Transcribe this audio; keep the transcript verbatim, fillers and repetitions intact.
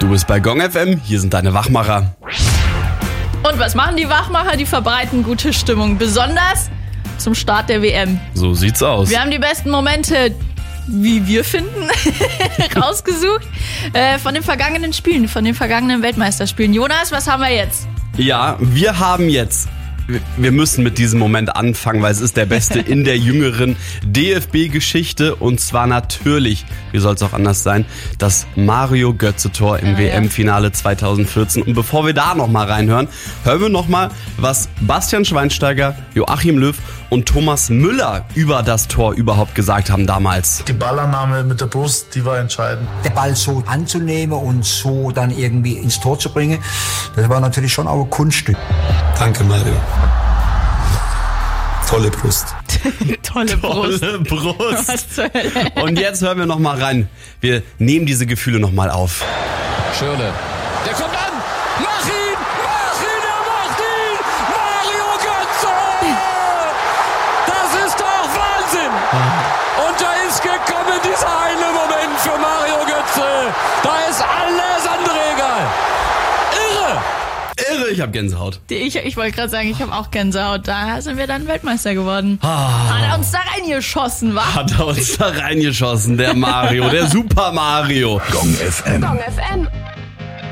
Du bist bei Gong F M, hier sind deine Wachmacher. Und was machen die Wachmacher? Die verbreiten gute Stimmung, besonders zum Start der W M. So sieht's aus. Wir haben die besten Momente, wie wir finden, rausgesucht äh, von den vergangenen Spielen, von den vergangenen Weltmeisterspielen. Jonas, was haben wir jetzt? Ja, wir haben jetzt... Wir müssen mit diesem Moment anfangen, weil es ist der beste in der jüngeren D F B-Geschichte. Und zwar natürlich, wie soll es auch anders sein, das Mario Götze-Tor im ja, W M-Finale ja. zweitausendvierzehn. Und bevor wir da nochmal reinhören, hören wir nochmal, was Bastian Schweinsteiger, Joachim Löw und Thomas Müller über das Tor überhaupt gesagt haben damals. Die Ballannahme mit der Brust, die war entscheidend. Der Ball so anzunehmen und so dann irgendwie ins Tor zu bringen, das war natürlich schon auch ein Kunststück. Danke, Mario. Tolle Brust. Tolle Brust. Tolle Brust. Was zur Hölle? Und jetzt hören wir nochmal rein. Wir nehmen diese Gefühle nochmal auf. Schöne. Der kommt an. Mach ihn! Mach ihn! Er macht ihn! Mario Götze! Das ist doch Wahnsinn! Und da ist gekommen dieser eine Moment für Mario Götze. Da ist alles andere egal. Irre! Irre, ich hab Gänsehaut. Ich, ich wollte gerade sagen, ich habe auch Gänsehaut. Da sind wir dann Weltmeister geworden. Ah. Hat er uns da reingeschossen, wa? Hat er uns da reingeschossen, der Mario, der Super Mario. Gong F M. Gong F M.